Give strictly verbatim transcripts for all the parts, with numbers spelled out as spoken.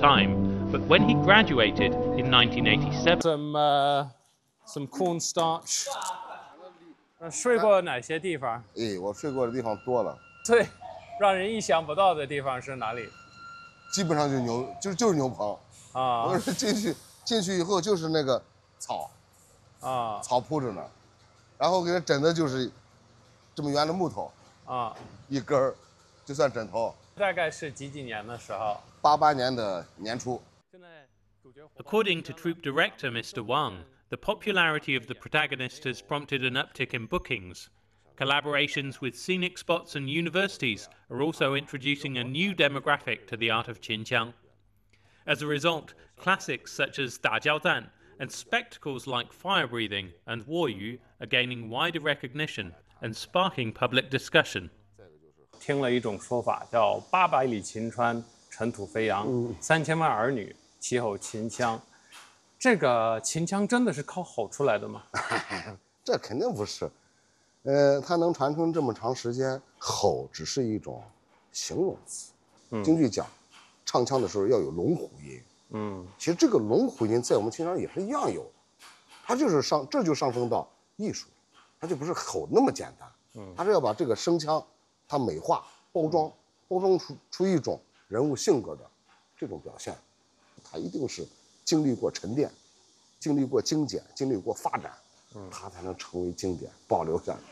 time, but when he graduated in nineteen eighty-seven, some uh, some cornstarch. 睡过哪些地方？ 哎，我睡过的地方多了。 最让人意想不到的地方是哪里？ 基本上就牛，就就是牛棚啊。我是进去进去以后就是那个草，啊，草铺着呢，然后给它枕的就是这么圆的木头啊，一根儿，就算枕头。 大概是几几年的时候？ 八八年的年初。 According to troupe director Mister Wang, the popularity of the protagonist has prompted an uptick in bookings. Collaborations with scenic spots and universities are also introducing a new demographic to the art of Qinqiang. As a result, classics such as Da Jiao Dan and spectacles like fire breathing and Waryu are gaining wider recognition and sparking public discussion. 听了一种说法，叫“八百里秦川，尘土飞扬；三千万儿女，齐吼秦腔”。这个秦腔真的是靠吼出来的吗？ 这肯定不是。呃，它能传承这么长时间，吼只是一种形容词。嗯、京剧讲，唱腔的时候要有龙虎音。嗯，其实这个龙虎音在我们秦腔也是一样有的，它就是上，这就上升到艺术，它就不是吼那么简单。嗯，它是要把这个声腔，它美化、包装，包装出出一种人物性格的这种表现，它一定是经历过沉淀，经历过精简，经历过发展。它才能成为经典，保留下来。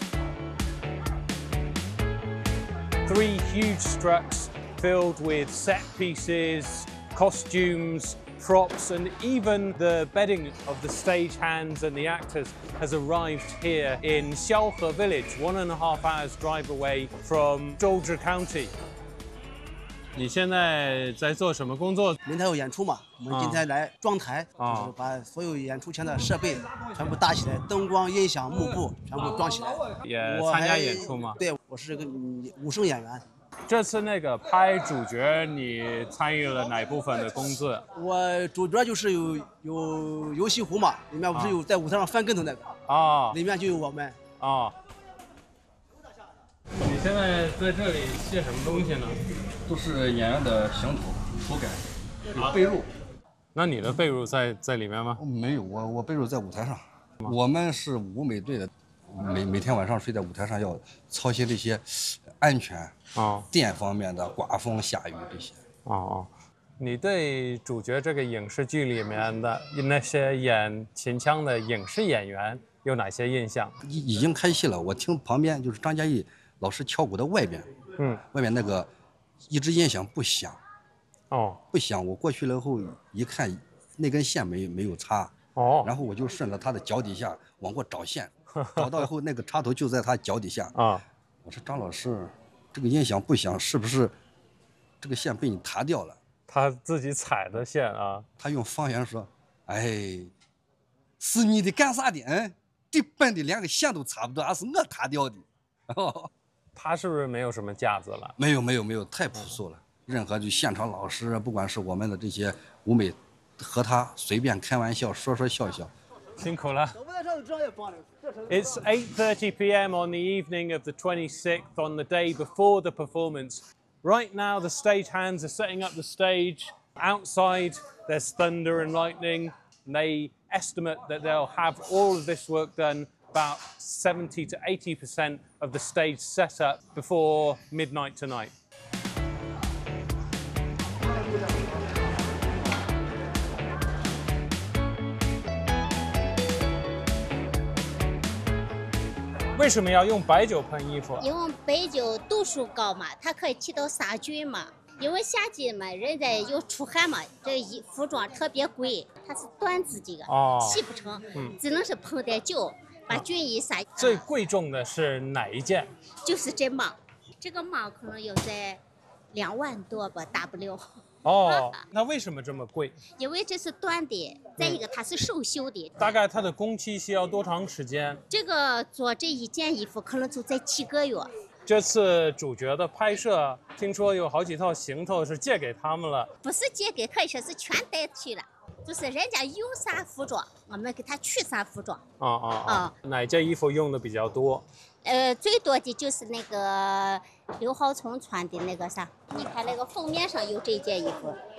Three huge struts filled with set pieces, costumes, props, and even the bedding of the stagehands and the actors has arrived here in Xiaohe Village, one and a half hours drive away from Zhouzhi County. 你现在在做什么工作？ 明天有演出嘛？我们今天来装台，啊、就是把所有演出前的设备全部搭起来，灯光、音响、幕布全部装起来。 也参加演出吗？ 对，我是个武生演员。 这次那个拍主角，你参与了哪部分的工作？ 我主角就是有有游戏湖嘛，里面不是有在舞台上翻跟头那个啊，里面就有我们啊。 你现在在这里卸什么东西呢？ 都是演员的行头、手感，有被褥。 那你的被褥在在里面吗？ 没有，我我被褥在舞台上。我们是舞美队的，每每天晚上睡在舞台上要操心这些安全啊、电方面的、刮风下雨这些。 哦哦，你对主角这个影视剧里面的那些演秦腔的影视演员有哪些印象？ 已已经开戏了，我听旁边就是张嘉译老师敲鼓的外边，嗯，外面那个一直音响不响，哦，不响。我过去了后一看，那根线没没有插，哦，然后我就顺着他的脚底下往过找线，找到以后那个插头就在他脚底下啊。我说张老师，这个音响不响，是不是这个线被你弹掉了？ 他自己踩的线啊。 他用方言说：“哎，是你的干啥的？嗯，这笨的连个线都插不到，还是我弹掉的。”哦。 他是不是没有什么架子了？ 没有没有没有，太朴素了。任何就现场老师，不管是我们的这些舞美，和他随便开玩笑，说说笑笑。 辛苦了。It's eight thirty p m on the evening of the twenty-sixth, on the day before the performance. Right now, the stagehands are setting up the stage. Outside, there's thunder and lightning. And they estimate that they'll have all of this work done about seventy to eighty percent of the stage setup before midnight tonight. 为什么要用白酒喷衣服？ 因为白酒度数高嘛，它可以起到杀菌嘛。因为夏季嘛，人家又出汗嘛，这衣服装特别贵，它是缎子这个，哦，洗不成，嗯，只能是喷点酒。把菌一杀。 最贵重的是哪一件？ 就是这帽，这个帽可能要在两万多吧，大不了。 哦，那为什么这么贵？ 因为这是缎的，再一个它是手绣的。 大概它的工期需要多长时间？ 这个做这一件衣服可能就在七个月。 这次主角的拍摄，听说有好几套行头是借给他们了。 不是借给，可以说是全带去了。就是人家有啥服装，我们给他取啥服装。 啊啊啊！哪件衣服用的比较多？ 呃，最多的就是那个刘浩聪穿的那个啥，你看那个封面上有这件衣服。